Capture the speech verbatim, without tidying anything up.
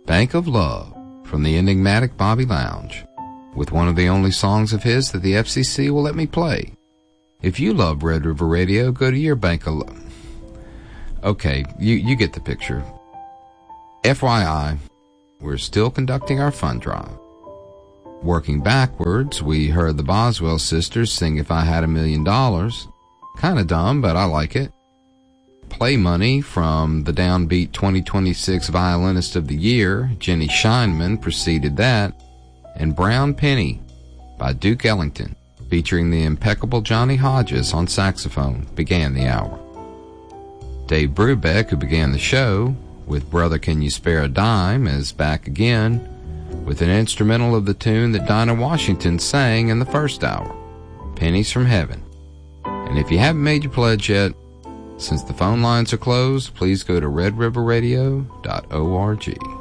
Bank of Love from the enigmatic Bobby Lounge, with one of the only songs of his that the F C C will let me play. If you love Red River Radio, go to your Bank of Love. Okay, you, you get the picture. F Y I, we're still conducting our fund drive. Working backwards, we heard the Boswell sisters sing If I Had a Million Dollars. Kinda dumb, but I like it. Play Money from the downbeat twenty twenty-six Violinist of the Year, Jenny Scheinman, preceded that. And Brown Penny by Duke Ellington, featuring the impeccable Johnny Hodges on saxophone, began the hour. Dave Brubeck, who began the show with Brother Can You Spare a Dime, is back again with an instrumental of the tune that Dinah Washington sang in the first hour, Pennies from Heaven. And if you haven't made your pledge yet, since the phone lines are closed, please go to red river radio dot org.